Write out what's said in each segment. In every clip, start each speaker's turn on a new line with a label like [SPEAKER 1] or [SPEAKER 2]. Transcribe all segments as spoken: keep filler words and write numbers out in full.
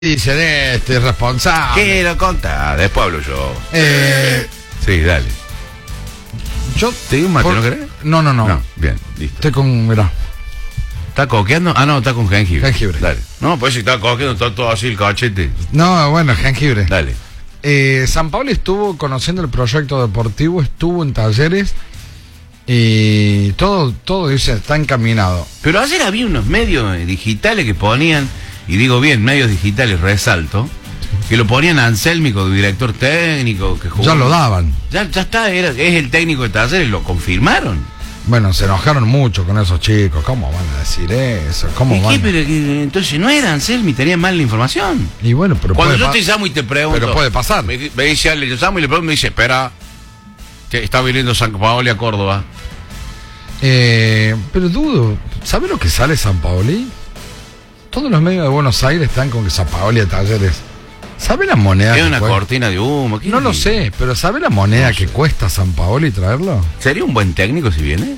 [SPEAKER 1] Dicen este responsable.
[SPEAKER 2] ¿Qué lo contá? Después hablo yo.
[SPEAKER 1] Eh,
[SPEAKER 2] Sí, dale.
[SPEAKER 1] yo
[SPEAKER 2] ¿Te digo un mate,
[SPEAKER 1] por-
[SPEAKER 2] no querés?
[SPEAKER 1] No, no, no.
[SPEAKER 2] No, bien, listo.
[SPEAKER 1] Estoy con, mirá,
[SPEAKER 2] ¿Está coqueando? Ah, no, está con jengibre.
[SPEAKER 1] Jengibre.
[SPEAKER 2] Dale. No, pues si está coqueando, está todo así el cachete.
[SPEAKER 1] no, bueno, jengibre.
[SPEAKER 2] Dale.
[SPEAKER 1] Eh, San Pablo estuvo conociendo el proyecto deportivo, estuvo en talleres y todo, todo dice, está encaminado.
[SPEAKER 2] Pero ayer había unos medios eh, digitales que ponían, y digo bien, medios digitales, resalto, que lo ponían a Anselmi como director técnico, que jugó.
[SPEAKER 1] Ya lo daban.
[SPEAKER 2] Ya, ya está, era, es el técnico de talleres, lo confirmaron.
[SPEAKER 1] Bueno, se enojaron mucho con esos chicos. ¿Cómo van a decir eso? ¿Cómo
[SPEAKER 2] ¿Y
[SPEAKER 1] van?
[SPEAKER 2] qué? Pero que, entonces no era Anselmi, tenía mal la información.
[SPEAKER 1] Y bueno, pero
[SPEAKER 2] Cuando
[SPEAKER 1] puede
[SPEAKER 2] yo
[SPEAKER 1] pa-
[SPEAKER 2] te llamo y te pregunto.
[SPEAKER 1] Pero puede pasar.
[SPEAKER 2] Me, me dice Ale, yo llamo y le pregunto, me dice, espera, que está viniendo San Paoli a Córdoba.
[SPEAKER 1] Eh, pero dudo, ¿sabe lo que sale San Paoli? Todos los medios de Buenos Aires están con que San Paoli de talleres. ¿Sabe la moneda?
[SPEAKER 2] Es
[SPEAKER 1] que
[SPEAKER 2] una
[SPEAKER 1] cuesta?
[SPEAKER 2] cortina de humo. ¿qué?
[SPEAKER 1] No lo sé, pero ¿sabe la moneda
[SPEAKER 2] No sé.
[SPEAKER 1] que cuesta San Paoli traerlo?
[SPEAKER 2] ¿Sería un buen técnico si viene?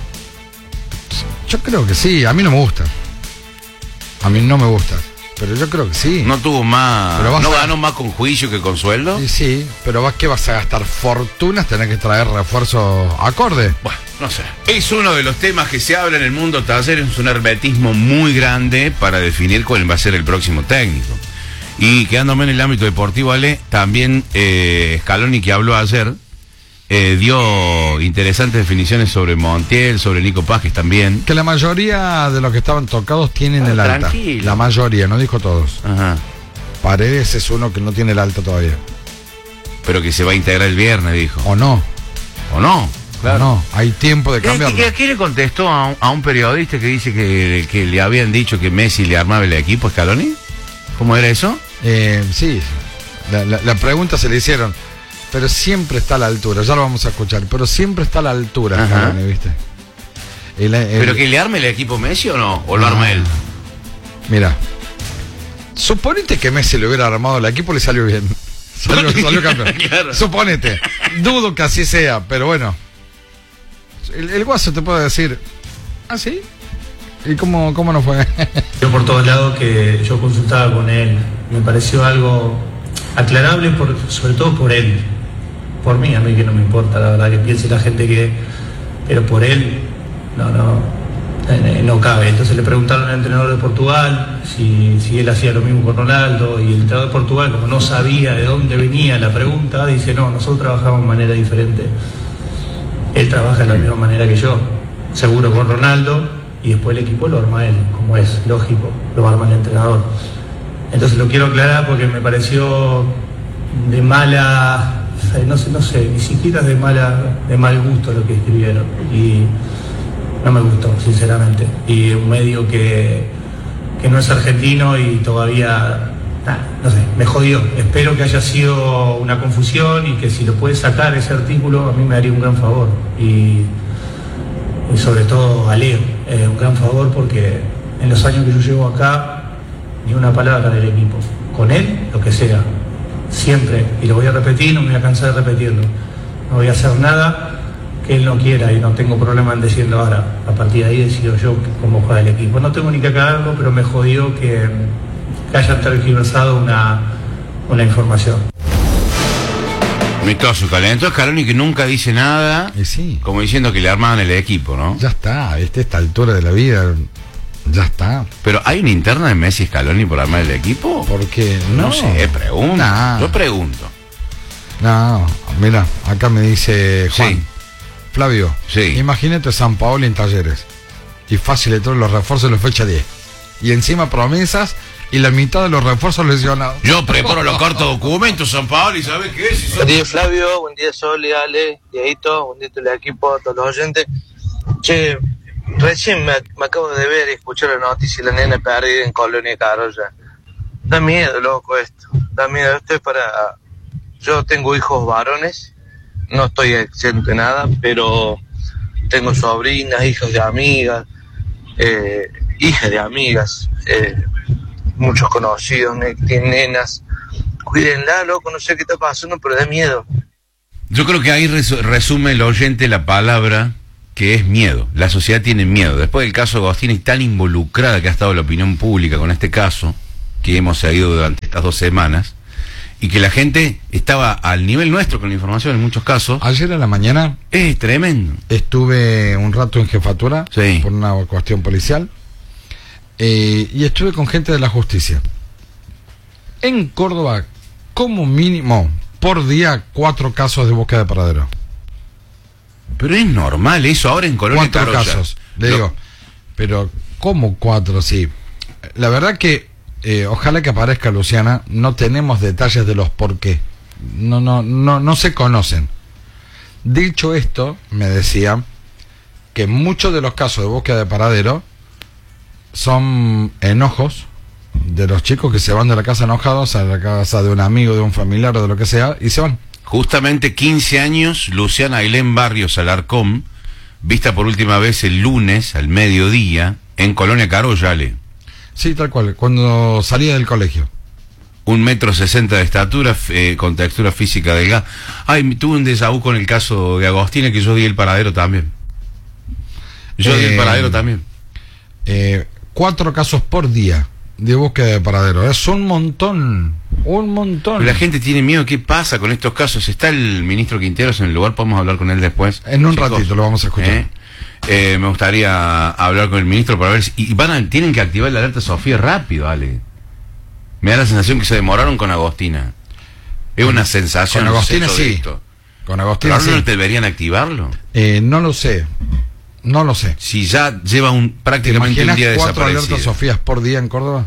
[SPEAKER 1] Yo creo que sí, a mí no me gusta. A mí no me gusta, pero yo creo que sí.
[SPEAKER 2] No tuvo más.
[SPEAKER 1] Pero vas
[SPEAKER 2] ¿No
[SPEAKER 1] a-
[SPEAKER 2] ganó más con juicio que con sueldo?
[SPEAKER 1] Sí, sí, pero vas que vas a gastar fortunas, tener que traer refuerzos acorde.
[SPEAKER 2] Bueno, no sé. Es uno de los temas que se habla en el mundo taller, es un hermetismo muy grande para definir cuál va a ser el próximo técnico. Y quedándome en el ámbito deportivo, Ale, también eh, Scaloni, que habló ayer, eh, dio interesantes definiciones sobre Montiel, sobre Nico Pazquez también.
[SPEAKER 1] Que la mayoría de los que estaban tocados tienen
[SPEAKER 2] Ah,
[SPEAKER 1] el alta.
[SPEAKER 2] tranquilo.
[SPEAKER 1] La mayoría, no dijo todos.
[SPEAKER 2] Ajá.
[SPEAKER 1] Paredes es uno que no tiene el alta todavía.
[SPEAKER 2] Pero que se va a integrar el viernes, dijo.
[SPEAKER 1] ¿O no?
[SPEAKER 2] ¿O no?
[SPEAKER 1] ¿O no? Hay tiempo de
[SPEAKER 2] ¿Qué,
[SPEAKER 1] cambiarlo.
[SPEAKER 2] qué- qué le contestó a un, a un periodista que dice que, que le habían dicho que Messi le armaba el equipo a Scaloni? ¿Cómo era eso?
[SPEAKER 1] Eh, sí, la, la- la pregunta se le hicieron, pero siempre está a la altura, ya lo vamos a escuchar, pero siempre está a la altura,
[SPEAKER 2] Ajá.
[SPEAKER 1] Scaloni, ¿viste? El- el-
[SPEAKER 2] ¿Pero que le arme el equipo Messi o no? ¿O lo arma él?
[SPEAKER 1] Mira, suponete que Messi le hubiera armado el equipo, le salió bien. Salió, salió campeón.
[SPEAKER 2] Claro.
[SPEAKER 1] Suponete. Dudo que así sea, pero bueno. El, el guaso te puede decir, ¿ah, sí? ¿Y cómo, cómo no fue?
[SPEAKER 3] Yo por todos lados que yo consultaba con él, me pareció algo aclarable, por, sobre todo por él, por mí, a mí que no me importa, la verdad que piense la gente que, pero por él, no, no, eh, no cabe. Entonces le preguntaron al entrenador de Portugal si, si él hacía lo mismo con Ronaldo, y el entrenador de Portugal, como no sabía de dónde venía la pregunta, dice, no, nosotros trabajamos de manera diferente. Él trabaja de la misma manera que yo, seguro con Ronaldo, y después el equipo lo arma él, como es lógico, lo arma el entrenador. Entonces lo quiero aclarar porque me pareció de mala, no sé, no sé, ni siquiera de mala, de mal gusto lo que escribieron, y no me gustó, sinceramente. Y un medio que, que no es argentino y todavía, nah, no sé, me jodió. Espero que haya sido una confusión y que si lo puede sacar ese artículo a mí me haría un gran favor. Y y sobre todo a Leo, eh, un gran favor, porque en los años que yo llevo acá, ni una palabra del equipo. Con él, lo que sea, siempre, y lo voy a repetir, no me voy a cansar de repetirlo, no voy a hacer nada que él no quiera, y no tengo problema en decirlo ahora. A partir de ahí decido yo cómo juega el equipo. No tengo ni que cagarlo, pero me jodió que, que hayan tergiversado una, una información.
[SPEAKER 2] Amistoso, calentó Scaloni, que nunca dice nada,
[SPEAKER 1] Y sí,
[SPEAKER 2] como diciendo que le armaban el equipo, ¿no?
[SPEAKER 1] ya está, ¿viste? A esta altura de la vida, ya está.
[SPEAKER 2] Pero ¿hay una interna de Messi y Scaloni por armar el equipo?
[SPEAKER 1] Porque
[SPEAKER 2] No,
[SPEAKER 1] no,
[SPEAKER 2] sé, pregunto.
[SPEAKER 1] Nah.
[SPEAKER 2] Yo pregunto.
[SPEAKER 1] No, mira, acá me dice Juan.
[SPEAKER 2] Sí.
[SPEAKER 1] Flavio,
[SPEAKER 2] Sí.
[SPEAKER 1] imagínate San Paolo en talleres. Y fácil de todos los refuerzos en la fecha diez. Y encima promesas y la mitad de los refuerzos lesionados.
[SPEAKER 2] Yo preparo los cortos documentos, San Pablo, y ¿sabes qué? Si son-
[SPEAKER 4] Buen día Flavio, buen día Soli, Ale, Dieguito, buen día a todo el equipo, a todos los oyentes. Che, recién me, me acabo de ver y escuchar la noticia de la nena perdida en Colonia Carolla. Da miedo, loco, esto. Da miedo, esto es para... Yo tengo hijos varones, no estoy exento de nada, pero tengo sobrinas, hijos de amigas, eh, hijas de amigas, eh, muchos conocidos, ne- tienen nenas. Cuídenla, loco, no sé qué está pasando, pero da miedo.
[SPEAKER 2] Yo creo que ahí resu- resume el oyente la palabra que es miedo. La sociedad tiene miedo. Después del caso de Agostini, tan involucrada que ha estado la opinión pública con este caso, que hemos seguido durante estas dos semanas, y que la gente estaba al nivel nuestro con la información en muchos casos.
[SPEAKER 1] Ayer a la mañana
[SPEAKER 2] Es tremendo.
[SPEAKER 1] estuve un rato en jefatura,
[SPEAKER 2] Sí.
[SPEAKER 1] por una cuestión policial, eh, y estuve con gente de la justicia. En Córdoba, como mínimo, por día, cuatro casos de búsqueda de paradero.
[SPEAKER 2] Pero es normal eso ahora en Colonia
[SPEAKER 1] Cuatro
[SPEAKER 2] Carolla.
[SPEAKER 1] casos, le
[SPEAKER 2] Lo-
[SPEAKER 1] digo. Pero, ¿cómo cuatro? Sí. La verdad que, eh, ojalá que aparezca Luciana, no tenemos detalles de los por qué. No, no, no, no se conocen. Dicho esto, me decía que muchos de los casos de búsqueda de paradero son enojos de los chicos que se van de la casa enojados a la casa de un amigo, de un familiar o de lo que sea, y se van.
[SPEAKER 2] Justamente quince años, Luciana Ailén Barrios Alarcón, vista por última vez el lunes al mediodía en Colonia Carolla, Ale.
[SPEAKER 1] Sí, tal cual, cuando salía del colegio.
[SPEAKER 2] Un metro sesenta de estatura, eh, con textura física delgada. Ay, tuve un déjà vu con el caso de Agostina, que yo di el paradero también. Yo di el
[SPEAKER 1] Eh,
[SPEAKER 2] paradero también.
[SPEAKER 1] Eh, cuatro casos por día de búsqueda de paradero. Es un montón, un montón.
[SPEAKER 2] Pero la gente tiene miedo. ¿Qué pasa con estos casos? Está el ministro Quinteros en el lugar, podemos hablar con él después.
[SPEAKER 1] En un
[SPEAKER 2] Chicos,
[SPEAKER 1] ratito lo vamos a escuchar.
[SPEAKER 2] ¿eh? Eh, me gustaría hablar con el ministro para ver si... Y van a, tienen que activar la alerta Sofía rápido, Ale. Me da la sensación que se demoraron con Agostina. Es una sensación.
[SPEAKER 1] Con Agostina
[SPEAKER 2] no sé,
[SPEAKER 1] sí.
[SPEAKER 2] esto.
[SPEAKER 1] Con
[SPEAKER 2] ¿Pero
[SPEAKER 1] Agostina
[SPEAKER 2] ahora
[SPEAKER 1] sí.
[SPEAKER 2] no deberían activarlo?
[SPEAKER 1] Eh, no lo sé, no lo sé.
[SPEAKER 2] Si ya lleva un
[SPEAKER 1] ¿Te
[SPEAKER 2] prácticamente un
[SPEAKER 1] imaginas
[SPEAKER 2] día
[SPEAKER 1] cuatro alertas
[SPEAKER 2] desaparecido.
[SPEAKER 1] Sofías por día en Córdoba?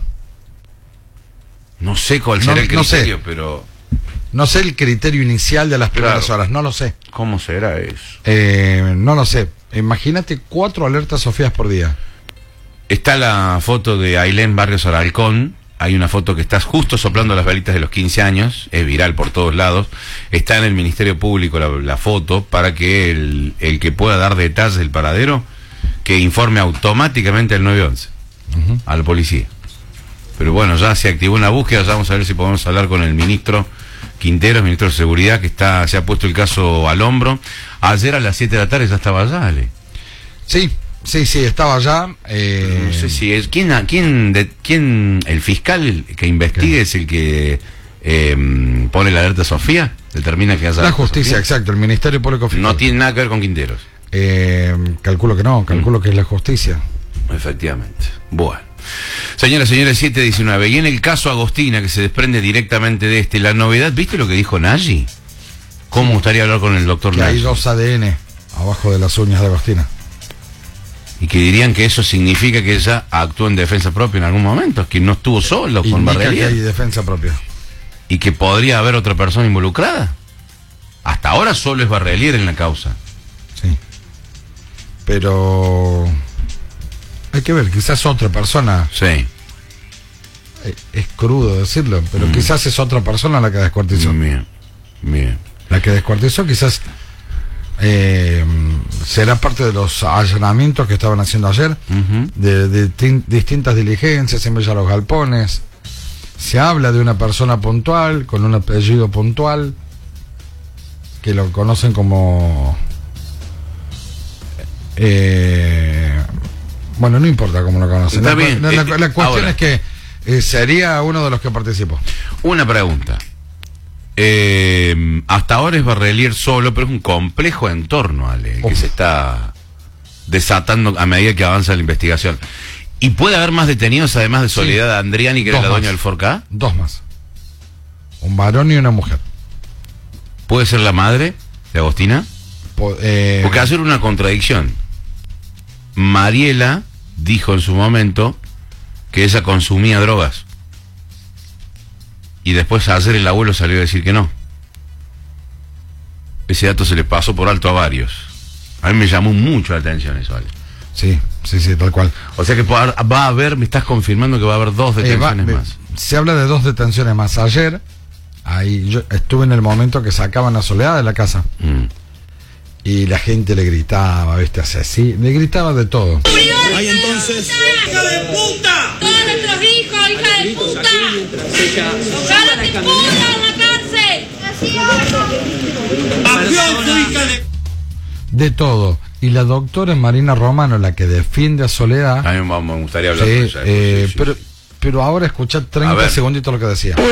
[SPEAKER 2] No sé cuál
[SPEAKER 1] No-
[SPEAKER 2] será el
[SPEAKER 1] no sé.
[SPEAKER 2] criterio, pero...
[SPEAKER 1] No sé el criterio inicial de las primeras
[SPEAKER 2] Claro.
[SPEAKER 1] horas, no lo sé.
[SPEAKER 2] ¿Cómo será eso?
[SPEAKER 1] Eh, no lo sé. Imagínate cuatro alertas Sofías por día.
[SPEAKER 2] Está la foto de Ailén Barrios Alarcón. Hay una foto que estás justo soplando las velitas de los quince años. Es viral por todos lados. Está en el Ministerio Público la, la foto para que el, el que pueda dar detalles del paradero, que informe automáticamente al nueve once,
[SPEAKER 1] Uh-huh.
[SPEAKER 2] a la policía. Pero bueno, ya se activó una búsqueda. Ya vamos a ver si podemos hablar con el ministro Quinteros, ministro de Seguridad, que está se ha puesto el caso al hombro. Ayer a las siete de la tarde ya estaba allá, Ale.
[SPEAKER 1] Sí, sí, sí, estaba allá. Eh,
[SPEAKER 2] No sé si es... ¿Quién, quién, de, quién el fiscal que investigue es el que eh, pone la alerta Sofía? ¿Determina que haya
[SPEAKER 1] la
[SPEAKER 2] alerta
[SPEAKER 1] justicia,
[SPEAKER 2] Sofía?
[SPEAKER 1] exacto, el Ministerio Público Fiscal.
[SPEAKER 2] No tiene nada que ver con Quinteros.
[SPEAKER 1] Eh, calculo que no, calculo que es la justicia.
[SPEAKER 2] Efectivamente. Bueno. Señoras y señores, siete diecinueve. Y en el caso Agostina, que se desprende directamente de este, la novedad, ¿viste lo que dijo Nagy? ¿Cómo me gustaría hablar con el doctor
[SPEAKER 1] Que hay
[SPEAKER 2] Nagy?
[SPEAKER 1] dos A D N abajo de las uñas de Agostina.
[SPEAKER 2] Y que dirían que eso significa que ella actuó en defensa propia en algún momento, que no estuvo solo con
[SPEAKER 1] Indica que
[SPEAKER 2] Barrelier.
[SPEAKER 1] hay defensa propia.
[SPEAKER 2] Y que podría haber otra persona involucrada. Hasta ahora solo es Barrelier en la causa.
[SPEAKER 1] Sí. Pero hay que ver, quizás otra persona.
[SPEAKER 2] Sí.
[SPEAKER 1] Eh, Es crudo decirlo, pero
[SPEAKER 2] Mm.
[SPEAKER 1] quizás es otra persona la que descuartizó.
[SPEAKER 2] Bien. Bien.
[SPEAKER 1] La que descuartizó quizás eh, será parte de los allanamientos que estaban haciendo ayer,
[SPEAKER 2] Ujú.
[SPEAKER 1] de, de tin- distintas diligencias en Villa Los Galpones. Se habla de una persona puntual, con un apellido puntual, que lo conocen como... Eh, bueno, no importa cómo lo conocen.
[SPEAKER 2] Está
[SPEAKER 1] La,
[SPEAKER 2] bien.
[SPEAKER 1] la- la-
[SPEAKER 2] Eh,
[SPEAKER 1] la cuestión
[SPEAKER 2] ahora.
[SPEAKER 1] es que eh, sería uno de los que participó.
[SPEAKER 2] Una pregunta. Eh, hasta ahora es Barrelier solo, pero es un complejo entorno, Ale, el que
[SPEAKER 1] Uf.
[SPEAKER 2] se está desatando a medida que avanza la investigación. ¿Y puede haber más detenidos, además de
[SPEAKER 1] Sí.
[SPEAKER 2] Soledad Andriani, que era
[SPEAKER 1] Dos
[SPEAKER 2] la
[SPEAKER 1] más.
[SPEAKER 2] dueña del Forca?
[SPEAKER 1] Dos más. Un varón y una mujer.
[SPEAKER 2] ¿Puede ser la madre de Agostina?
[SPEAKER 1] Po- eh,
[SPEAKER 2] Porque hacer una contradicción. Mariela dijo en su momento que ella consumía drogas. Y después ayer el abuelo salió a decir que no. Ese dato se le pasó por alto a varios. A mí me llamó mucho la atención eso, Ale.
[SPEAKER 1] Sí, sí, sí, tal cual.
[SPEAKER 2] O sea que va a- va a haber, me estás confirmando que va a haber dos
[SPEAKER 1] Eh, va-
[SPEAKER 2] detenciones
[SPEAKER 1] eh,
[SPEAKER 2] más.
[SPEAKER 1] Se habla de dos detenciones más. Ayer, ahí yo estuve en el momento que sacaban a Soledad de la casa
[SPEAKER 2] Mm.
[SPEAKER 1] y la gente le gritaba, ¿viste? Así, le gritaba de todo.
[SPEAKER 5] Ay, entonces. ¡Hija de puta!
[SPEAKER 6] Todos nuestros hijos, hija de puta. ¡Cállate, puta, en la cárcel!
[SPEAKER 5] ¡Mafioso, hija de...
[SPEAKER 1] De todo. Y la doctora Marina Romano, la que defiende a Soledad,
[SPEAKER 2] A mí me me gustaría hablar
[SPEAKER 1] sí,
[SPEAKER 2] con ella.
[SPEAKER 1] eh,
[SPEAKER 2] sí, sí,
[SPEAKER 1] pero,
[SPEAKER 2] sí.
[SPEAKER 1] pero ahora escuchá
[SPEAKER 2] A
[SPEAKER 1] treinta
[SPEAKER 2] ver.
[SPEAKER 1] segunditos lo que decía.